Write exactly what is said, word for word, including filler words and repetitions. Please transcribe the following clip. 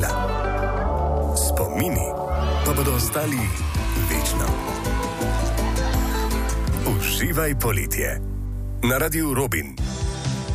seveda. Spomini pa bodo ostali večno. Uživaj poletje na Radiu Robin.